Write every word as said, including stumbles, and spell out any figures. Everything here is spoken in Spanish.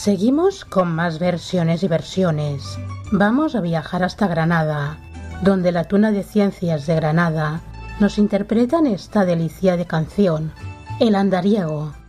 Seguimos con más versiones y versiones. Vamos a viajar hasta Granada, donde la Tuna de Ciencias de Granada nos interpretan esta delicia de canción, El Andariego.